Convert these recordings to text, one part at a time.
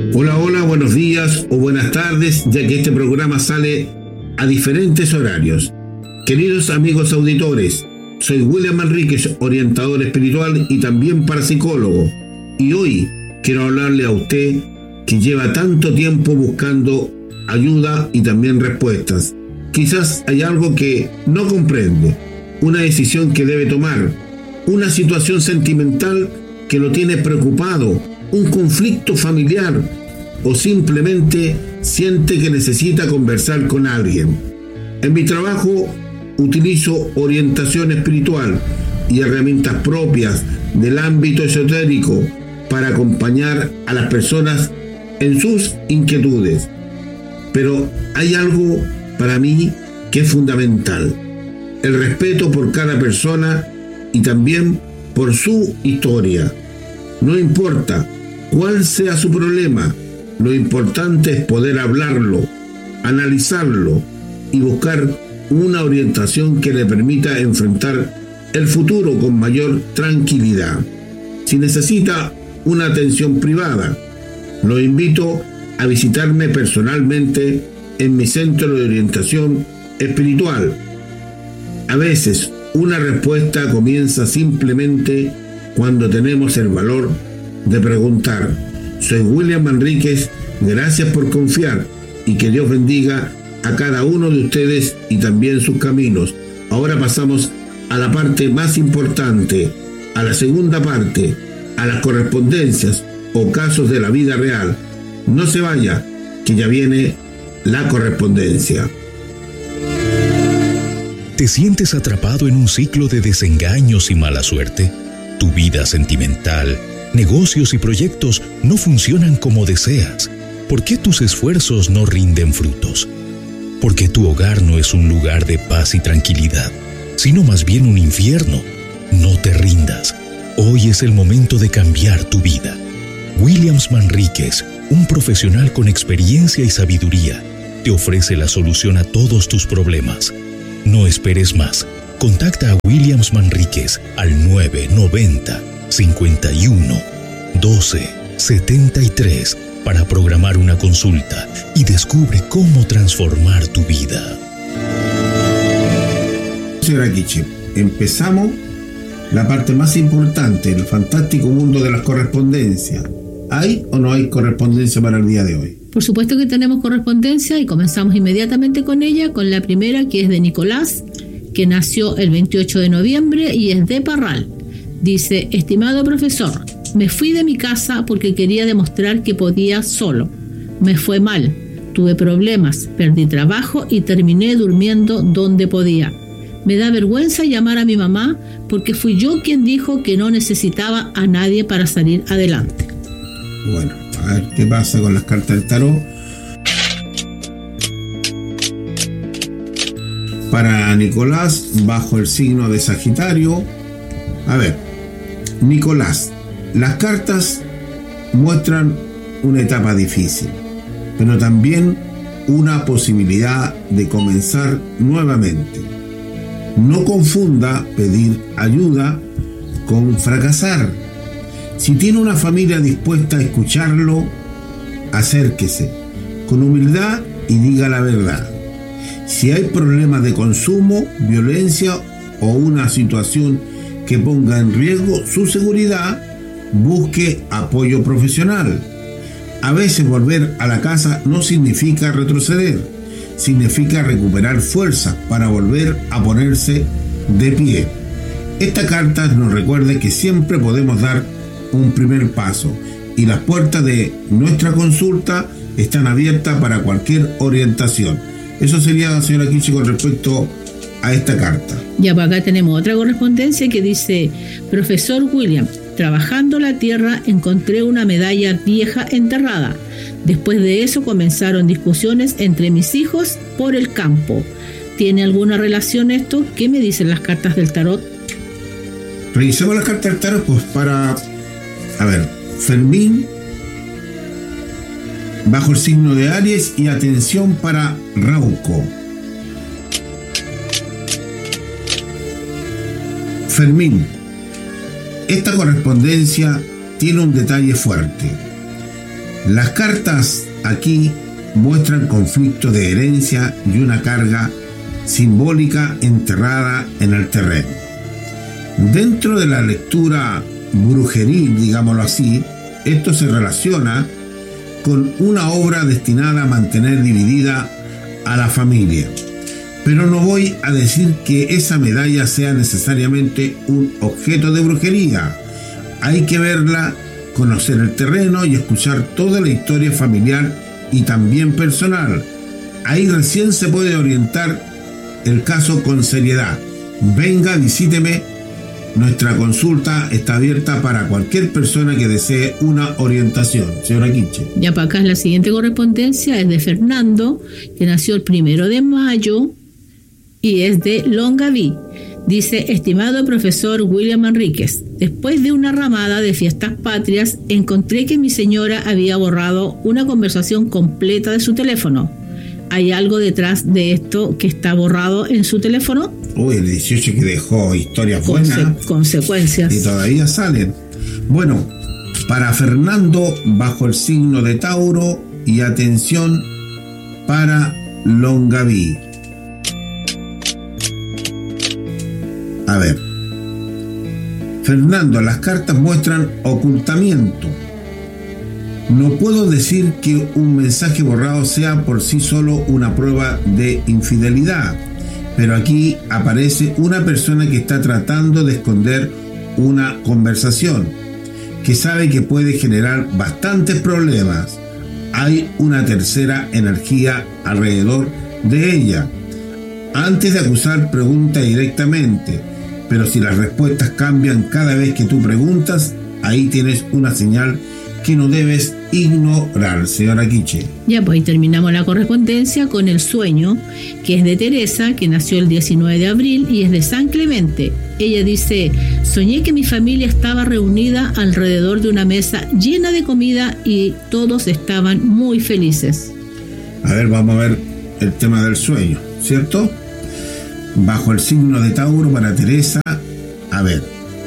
Hola, hola, buenos días o buenas tardes, ya que este programa sale a diferentes horarios. Queridos amigos auditores, soy William Manríquez, orientador espiritual y también parapsicólogo. Y hoy quiero hablarle a usted que lleva tanto tiempo buscando ayuda y también respuestas. Quizás hay algo que no comprende, una decisión que debe tomar, una situación sentimental que lo tiene preocupado, un conflicto familiar o simplemente siente que necesita conversar con alguien. En mi trabajo utilizo orientación espiritual y herramientas propias del ámbito esotérico para acompañar a las personas en sus inquietudes. Pero hay algo para mí que es fundamental: el respeto por cada persona y también por su historia. No importa cuál sea su problema, lo importante es poder hablarlo, analizarlo y buscar una orientación que le permita enfrentar el futuro con mayor tranquilidad. Si necesita una atención privada, lo invito a visitarme personalmente en mi centro de orientación espiritual. A veces una respuesta comienza simplemente cuando tenemos el valor de preguntar. Soy William Manríquez, gracias por confiar y que Dios bendiga a cada uno de ustedes y también sus caminos. Ahora pasamos a la parte más importante, a la segunda parte, a las correspondencias o casos de la vida real. No se vaya, que ya viene la correspondencia. ¿Te sientes atrapado en un ciclo de desengaños y mala suerte? Tu vida sentimental, negocios y proyectos no funcionan como deseas. ¿Por qué tus esfuerzos no rinden frutos? ¿Por qué tu hogar no es un lugar de paz y tranquilidad, sino más bien un infierno? No te rindas. Hoy es el momento de cambiar tu vida. William Manríquez, un profesional con experiencia y sabiduría, te ofrece la solución a todos tus problemas. No esperes más. Contacta a William Manríquez al 990 51 12 73 para programar una consulta y descubre cómo transformar tu vida. Señora Kichi, empezamos la parte más importante, el fantástico mundo de las correspondencias. ¿Hay o no hay correspondencia para el día de hoy? Por supuesto que tenemos correspondencia y comenzamos inmediatamente con ella, con la primera, que es de Nicolás, que nació el 28 de noviembre y es de Parral. Dice: estimado profesor, me fui de mi casa porque quería demostrar que podía solo. Me fue mal, tuve problemas, perdí trabajo y terminé durmiendo donde podía. Me da vergüenza llamar a mi mamá porque fui yo quien dijo que no necesitaba a nadie para salir adelante. Bueno, a ver qué pasa con las cartas del tarot. Para Nicolás, bajo el signo de Sagitario. A ver, Nicolás, las cartas muestran una etapa difícil, pero también una posibilidad de comenzar nuevamente. No confunda pedir ayuda con fracasar. Si tiene una familia dispuesta a escucharlo, acérquese con humildad y diga la verdad. Si hay problemas de consumo, violencia o una situación que ponga en riesgo su seguridad, busque apoyo profesional. A veces volver a la casa no significa retroceder, significa recuperar fuerza para volver a ponerse de pie. Esta carta nos recuerda que siempre podemos dar un primer paso y las puertas de nuestra consulta están abiertas para cualquier orientación. Eso sería, señora Kichi, con respecto a esta carta. Ya, por acá tenemos otra correspondencia que dice: profesor William, trabajando la tierra encontré una medalla vieja enterrada. Después de eso comenzaron discusiones entre mis hijos por el campo. ¿Tiene alguna relación esto? ¿Qué me dicen las cartas del tarot? Revisemos las cartas del tarot pues para... A ver, Fermín, bajo el signo de Aries, y atención para Rauco. Fermín, esta correspondencia tiene un detalle fuerte. Las cartas aquí muestran conflicto de herencia y una carga simbólica enterrada en el terreno. Dentro de la lectura brujeril, digámoslo así, esto se relaciona con una obra destinada a mantener dividida a la familia. Pero no voy a decir que esa medalla sea necesariamente un objeto de brujería. Hay que verla, conocer el terreno y escuchar toda la historia familiar y también personal. Ahí recién se puede orientar el caso con seriedad. Venga, visíteme. Nuestra consulta está abierta para cualquier persona que desee una orientación. Señora Quiche. Ya para acá la siguiente correspondencia es de Fernando, que nació el 1 de mayo y es de Longaví. Dice: estimado profesor William Enríquez, después de una ramada de fiestas patrias, encontré que mi señora había borrado una conversación completa de su teléfono. ¿Hay algo detrás de esto que está borrado en su teléfono? Uy, el 18 que dejó historias buenas. Consecuencias. Y todavía salen. Bueno, para Fernando, bajo el signo de Tauro, y atención para Longaví. A ver, Fernando, las cartas muestran ocultamiento. No puedo decir que un mensaje borrado sea por sí solo una prueba de infidelidad, pero aquí aparece una persona que está tratando de esconder una conversación, que sabe que puede generar bastantes problemas. Hay una tercera energía alrededor de ella. Antes de acusar, pregunta directamente. Pero si las respuestas cambian cada vez que tú preguntas, ahí tienes una señal que no debes ignorar, señora Quiche. Ya, pues ahí terminamos la correspondencia con el sueño, que es de Teresa, que nació el 19 de abril y es de San Clemente. Ella dice: soñé que mi familia estaba reunida alrededor de una mesa llena de comida y todos estaban muy felices. A ver, vamos a ver el tema del sueño, ¿cierto? Bajo el signo de Tauro para Teresa, a ver.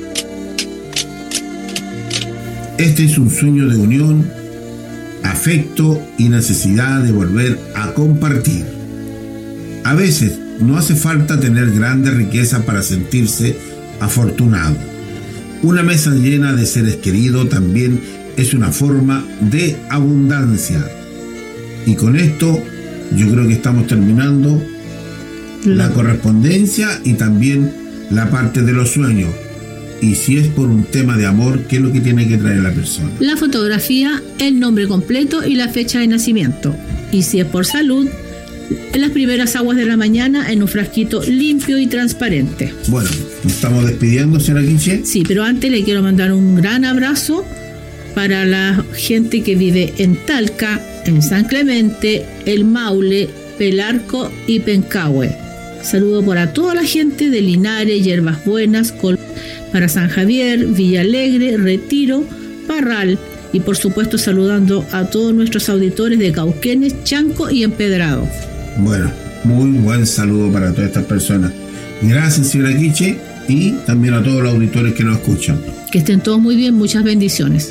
Este es un sueño de unión, afecto y necesidad de volver a compartir. A veces no hace falta tener grandes riquezas para sentirse afortunado. Una mesa llena de seres queridos también es una forma de abundancia. Y con esto yo creo que estamos terminando la correspondencia y también la parte de los sueños. Y si es por un tema de amor, ¿qué es lo que tiene que traer la persona? La fotografía, el nombre completo y la fecha de nacimiento. Y si es por salud, las primeras aguas de la mañana en un frasquito limpio y transparente. Bueno, nos estamos despidiendo, señora Quiche. Sí, pero antes le quiero mandar un gran abrazo para la gente que vive en Talca, en San Clemente, El Maule, Pelarco y Pencahue. Saludo para toda la gente de Linares, Hierbas Buenas, para San Javier, Villa Alegre, Retiro, Parral y por supuesto saludando a todos nuestros auditores de Cauquenes, Chanco y Empedrado. Bueno, muy buen saludo para todas estas personas. Gracias, señora Quiche, y también a todos los auditores que nos escuchan. Que estén todos muy bien, muchas bendiciones.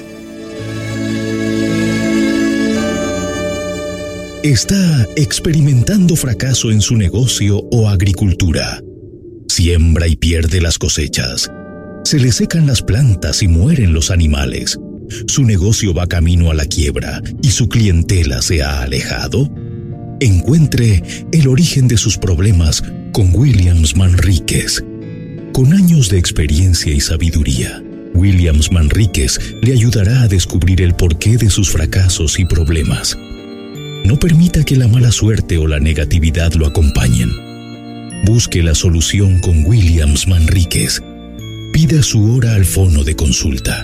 ¿Está experimentando fracaso en su negocio o agricultura? Siembra y pierde las cosechas. Se le secan las plantas y mueren los animales. ¿Su negocio va camino a la quiebra y su clientela se ha alejado? Encuentre el origen de sus problemas con Williams Manríquez. Con años de experiencia y sabiduría, Williams Manríquez le ayudará a descubrir el porqué de sus fracasos y problemas. No permita que la mala suerte o la negatividad lo acompañen. Busque la solución con Williams Manríquez. Pida su hora al fono de consulta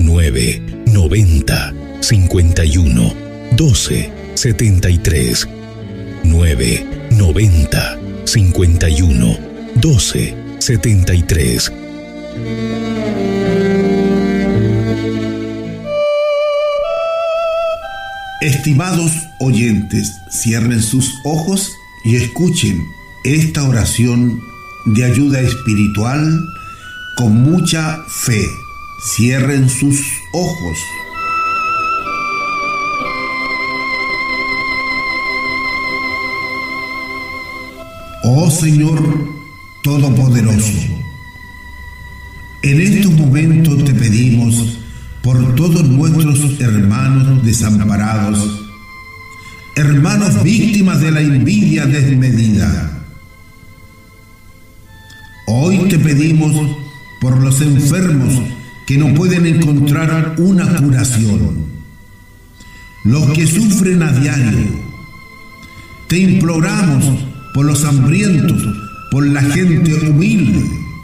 990 51 12 73 990 51 12 73. Estimados oyentes, cierren sus ojos y escuchen esta oración de ayuda espiritual con mucha fe. Cierren sus ojos. Oh Señor Todopoderoso, en estos momentos te pedimos por todos nuestros hermanos desamparados, hermanos víctimas de la envidia desmedida. Hoy te pedimos por los enfermos que no pueden encontrar una curación, los que sufren a diario. Te imploramos por los hambrientos, por la gente humilde,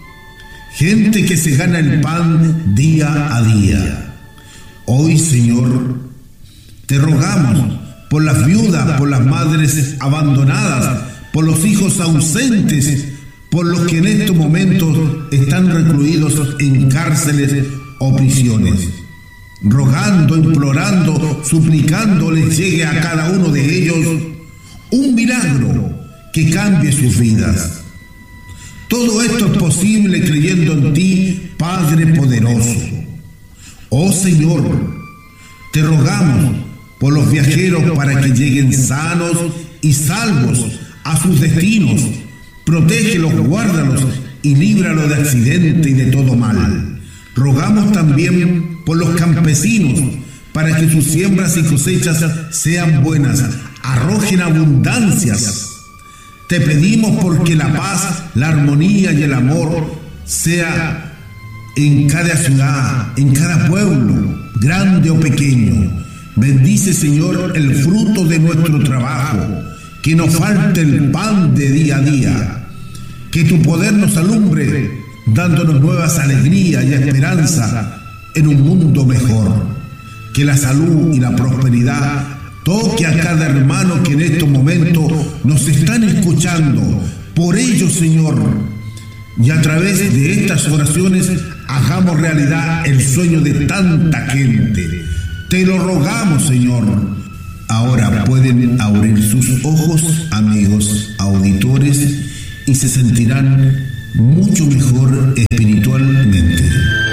gente que se gana el pan día a día. Hoy, Señor, te rogamos por las viudas, por las madres abandonadas, por los hijos ausentes, por los que en estos momentos están recluidos en cárceles o prisiones. Rogando, implorando, suplicando les llegue a cada uno de ellos un milagro que cambie sus vidas. Todo esto es posible creyendo en ti, Padre poderoso. Oh Señor, te rogamos por los viajeros para que lleguen sanos y salvos a sus destinos. Protégelos, guárdalos y líbralos de accidente y de todo mal. Rogamos también por los campesinos para que sus siembras y cosechas sean buenas, arrojen abundancias. Te pedimos porque la paz, la armonía y el amor sea en cada ciudad, en cada pueblo, grande o pequeño. Bendice, Señor, el fruto de nuestro trabajo, que nos falte el pan de día a día, que tu poder nos alumbre, dándonos nuevas alegrías y esperanza en un mundo mejor, que la salud y la prosperidad toque a cada hermano que en estos momentos nos están escuchando. Por ello, Señor, y a través de estas oraciones hagamos realidad el sueño de tanta gente. Te lo rogamos, Señor. Ahora pueden abrir sus ojos, amigos auditores, y se sentirán mucho mejor espiritualmente.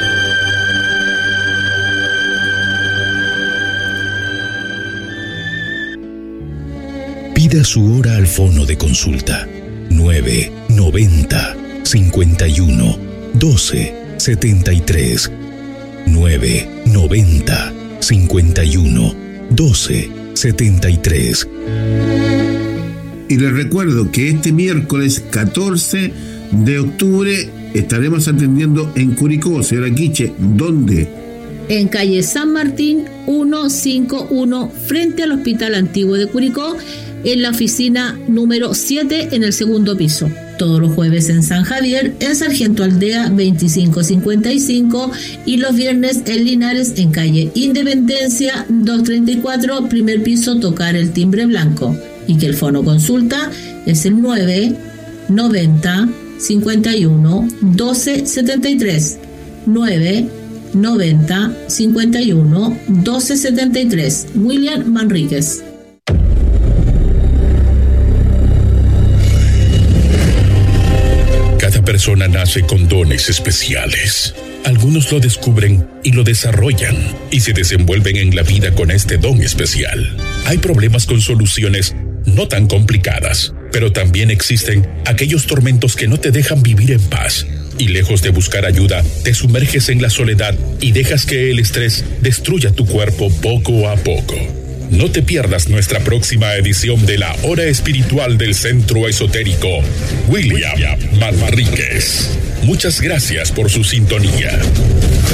Pida su hora al fono de consulta 990 51 12 73 990 51 12 73. Y les recuerdo que este miércoles 14 de octubre estaremos atendiendo en Curicó. Señora Quiche, ¿dónde? En calle San Martín 151, frente al Hospital Antiguo de Curicó, en la oficina número 7 en el segundo piso. Todos los jueves en San Javier, en Sargento Aldea 2555, y los viernes en Linares, en calle Independencia 234, primer piso, tocar el timbre blanco. Y que el fono consulta es el 990 51 12 73. 990 51 12 73. William Manríquez. Cada persona nace con dones especiales. Algunos lo descubren y lo desarrollan y se desenvuelven en la vida con este don especial. Hay problemas con soluciones no tan complicadas, pero también existen aquellos tormentos que no te dejan vivir en paz. Y lejos de buscar ayuda, te sumerges en la soledad y dejas que el estrés destruya tu cuerpo poco a poco. No te pierdas nuestra próxima edición de la Hora Espiritual del Centro Esotérico William Manríquez. Muchas gracias por su sintonía.